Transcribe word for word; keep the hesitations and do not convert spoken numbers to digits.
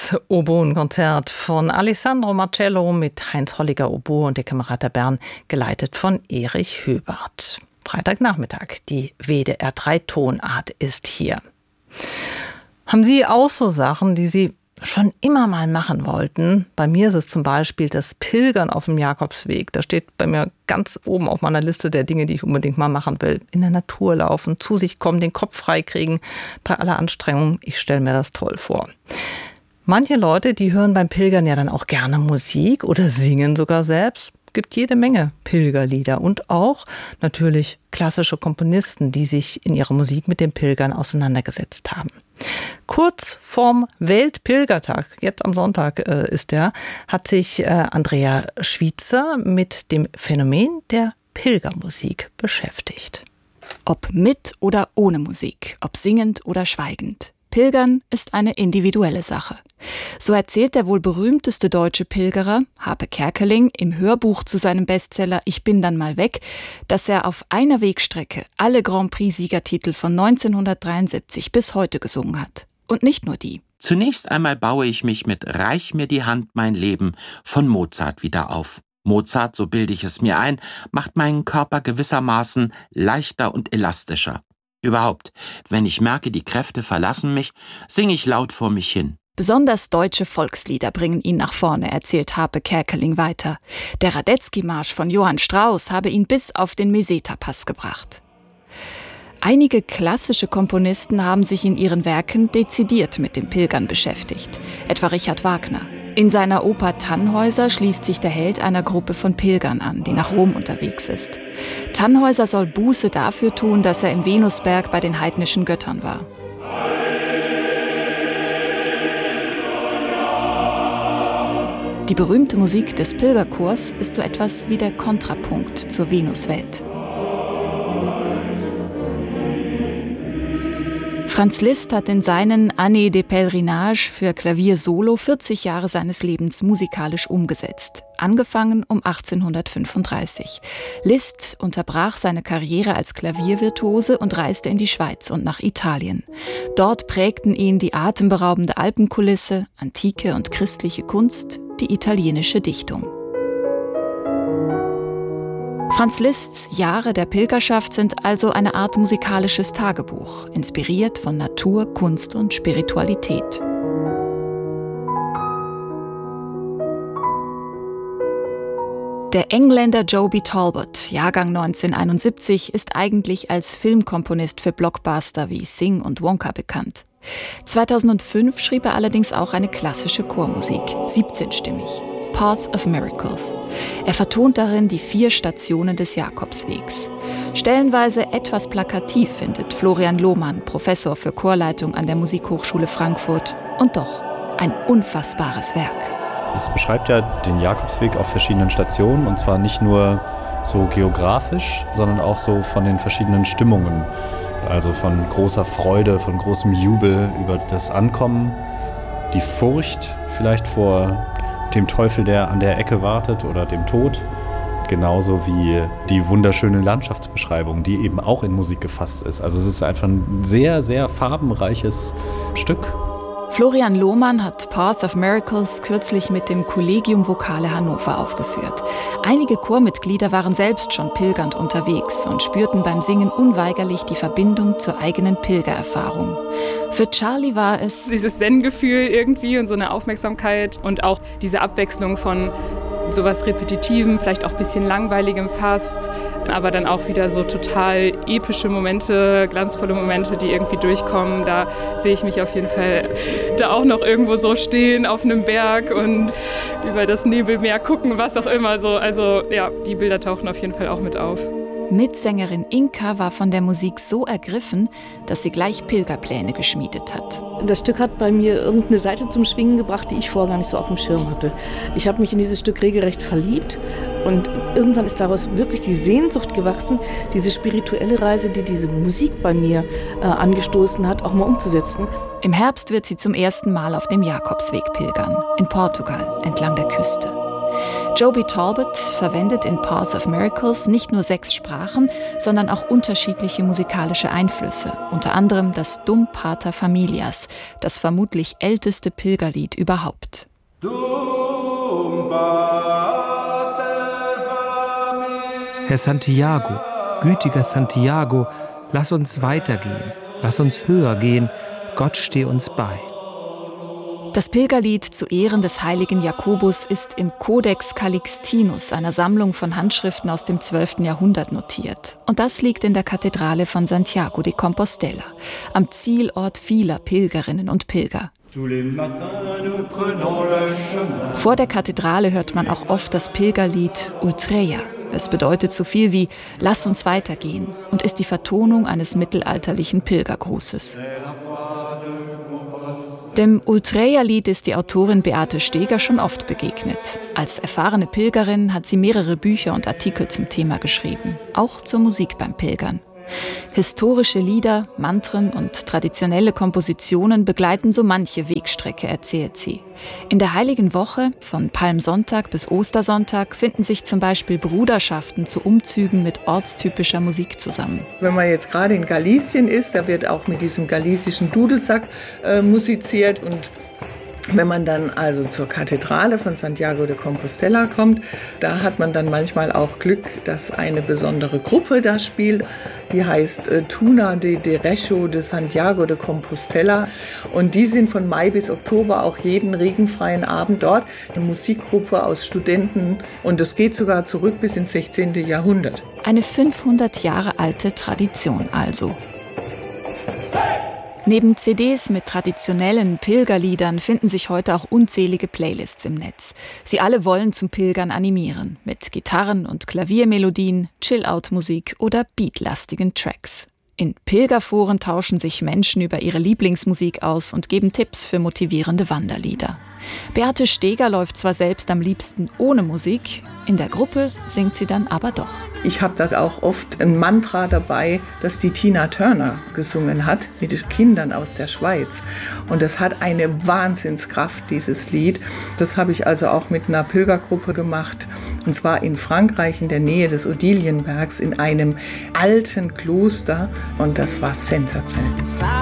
Das Oboenkonzert von Alessandro Marcello mit Heinz Holliger Oboe und der Camerata Bern, geleitet von Erich Höbart. Freitagnachmittag, die W D R drei Tonart ist hier. Haben Sie auch so Sachen, die Sie schon immer mal machen wollten? Bei mir ist es zum Beispiel das Pilgern auf dem Jakobsweg. Das steht bei mir ganz oben auf meiner Liste der Dinge, die ich unbedingt mal machen will. In der Natur laufen, zu sich kommen, den Kopf freikriegen. Bei aller Anstrengung, ich stelle mir das toll vor. Manche Leute, die hören beim Pilgern ja dann auch gerne Musik oder singen sogar selbst. Es gibt jede Menge Pilgerlieder und auch natürlich klassische Komponisten, die sich in ihrer Musik mit den Pilgern auseinandergesetzt haben. Kurz vorm Weltpilgertag, jetzt am Sonntag äh, ist der, hat sich äh, Andrea Schwitzer mit dem Phänomen der Pilgermusik beschäftigt. Ob mit oder ohne Musik, ob singend oder schweigend. Pilgern ist eine individuelle Sache. So erzählt der wohl berühmteste deutsche Pilgerer, Harpe Kerkeling, im Hörbuch zu seinem Bestseller Ich bin dann mal weg, dass er auf einer Wegstrecke alle Grand Prix-Siegertitel von neunzehnhundertdreiundsiebzig bis heute gesungen hat. Und nicht nur die. Zunächst einmal baue ich mich mit Reich mir die Hand, mein Leben von Mozart wieder auf. Mozart, so bilde ich es mir ein, macht meinen Körper gewissermaßen leichter und elastischer. Überhaupt, wenn ich merke, die Kräfte verlassen mich, singe ich laut vor mich hin. Besonders deutsche Volkslieder bringen ihn nach vorne, erzählt Harpe Kerkeling weiter. Der Radetzky-Marsch von Johann Strauss habe ihn bis auf den Meseta-Pass gebracht. Einige klassische Komponisten haben sich in ihren Werken dezidiert mit dem Pilgern beschäftigt, etwa Richard Wagner. In seiner Oper Tannhäuser schließt sich der Held einer Gruppe von Pilgern an, die nach Rom unterwegs ist. Tannhäuser soll Buße dafür tun, dass er im Venusberg bei den heidnischen Göttern war. Die berühmte Musik des Pilgerchors ist so etwas wie der Kontrapunkt zur Venuswelt. Franz Liszt hat in seinen Années de Pèlerinage für Klavier solo vierzig Jahre seines Lebens musikalisch umgesetzt. Angefangen um achtzehnhundertfünfunddreißig. Liszt unterbrach seine Karriere als Klaviervirtuose und reiste in die Schweiz und nach Italien. Dort prägten ihn die atemberaubende Alpenkulisse, antike und christliche Kunst, die italienische Dichtung. Franz Liszts Jahre der Pilgerschaft sind also eine Art musikalisches Tagebuch, inspiriert von Natur, Kunst und Spiritualität. Der Engländer Joby Talbot, Jahrgang neunzehnhunderteinundsiebzig, ist eigentlich als Filmkomponist für Blockbuster wie Sing und Wonka bekannt. zweitausendfünf schrieb er allerdings auch eine klassische Chormusik, siebzehnstimmig. Path of Miracles. Er vertont darin die vier Stationen des Jakobswegs. Stellenweise etwas plakativ findet Florian Lohmann, Professor für Chorleitung an der Musikhochschule Frankfurt. Und doch ein unfassbares Werk. Es beschreibt ja den Jakobsweg auf verschiedenen Stationen, und zwar nicht nur so geografisch, sondern auch so von den verschiedenen Stimmungen. Also von großer Freude, von großem Jubel über das Ankommen, die Furcht vielleicht vor dem Teufel, der an der Ecke wartet, oder dem Tod. Genauso wie die wunderschöne Landschaftsbeschreibung, die eben auch in Musik gefasst ist. Also es ist einfach ein sehr, sehr farbenreiches Stück. Florian Lohmann hat Path of Miracles kürzlich mit dem Collegium Vocale Hannover aufgeführt. Einige Chormitglieder waren selbst schon pilgernd unterwegs und spürten beim Singen unweigerlich die Verbindung zur eigenen Pilgererfahrung. Für Charlie war es dieses Zen-Gefühl irgendwie und so eine Aufmerksamkeit und auch diese Abwechslung von sowas Repetitivem, vielleicht auch ein bisschen Langweiligem fast, aber dann auch wieder so total epische Momente, glanzvolle Momente, die irgendwie durchkommen. Da sehe ich mich auf jeden Fall da auch noch irgendwo so stehen auf einem Berg und über das Nebelmeer gucken, was auch immer so. Also ja, die Bilder tauchen auf jeden Fall auch mit auf. Mitsängerin Inka war von der Musik so ergriffen, dass sie gleich Pilgerpläne geschmiedet hat. Das Stück hat bei mir irgendeine Seite zum Schwingen gebracht, die ich vorher gar nicht so auf dem Schirm hatte. Ich habe mich in dieses Stück regelrecht verliebt und irgendwann ist daraus wirklich die Sehnsucht gewachsen, diese spirituelle Reise, die diese Musik bei mir äh, angestoßen hat, auch mal umzusetzen. Im Herbst wird sie zum ersten Mal auf dem Jakobsweg pilgern, in Portugal, entlang der Küste. Joby Talbot verwendet in Path of Miracles nicht nur sechs Sprachen, sondern auch unterschiedliche musikalische Einflüsse, unter anderem das Dum Pater Familias, das vermutlich älteste Pilgerlied überhaupt. Herr Santiago, gütiger Santiago, lass uns weitergehen, lass uns höher gehen, Gott steh uns bei. Das Pilgerlied zu Ehren des heiligen Jakobus ist im Codex Calixtinus, einer Sammlung von Handschriften aus dem zwölften Jahrhundert, notiert. Und das liegt in der Kathedrale von Santiago de Compostela, am Zielort vieler Pilgerinnen und Pilger. Vor der Kathedrale hört man auch oft das Pilgerlied Ultreia. Es bedeutet so viel wie »Lass uns weitergehen« und ist die Vertonung eines mittelalterlichen Pilgergrußes. Dem Ultreia-Lied ist die Autorin Beate Steger schon oft begegnet. Als erfahrene Pilgerin hat sie mehrere Bücher und Artikel zum Thema geschrieben, auch zur Musik beim Pilgern. Historische Lieder, Mantren und traditionelle Kompositionen begleiten so manche Wegstrecke, erzählt sie. In der Heiligen Woche, von Palmsonntag bis Ostersonntag, finden sich zum Beispiel Bruderschaften zu Umzügen mit ortstypischer Musik zusammen. Wenn man jetzt gerade in Galicien ist, da wird auch mit diesem galicischen Dudelsack äh, musiziert. Und wenn man dann also zur Kathedrale von Santiago de Compostela kommt, da hat man dann manchmal auch Glück, dass eine besondere Gruppe da spielt. Die heißt äh, Tuna de Derecho de Santiago de Compostela. Und die sind von Mai bis Oktober auch jeden regenfreien Abend dort. Eine Musikgruppe aus Studenten. Und das geht sogar zurück bis ins sechzehnten Jahrhundert. Eine fünfhundert Jahre alte Tradition also. Neben C Ds mit traditionellen Pilgerliedern finden sich heute auch unzählige Playlists im Netz. Sie alle wollen zum Pilgern animieren, mit Gitarren- und Klaviermelodien, Chill-Out-Musik oder beatlastigen Tracks. In Pilgerforen tauschen sich Menschen über ihre Lieblingsmusik aus und geben Tipps für motivierende Wanderlieder. Beate Steger läuft zwar selbst am liebsten ohne Musik, in der Gruppe singt sie dann aber doch. Ich habe da auch oft ein Mantra dabei, das die Tina Turner gesungen hat, mit Kindern aus der Schweiz. Und das hat eine Wahnsinnskraft, dieses Lied. Das habe ich also auch mit einer Pilgergruppe gemacht. Und zwar in Frankreich, in der Nähe des Odilienbergs, in einem alten Kloster. Und das war sensationell.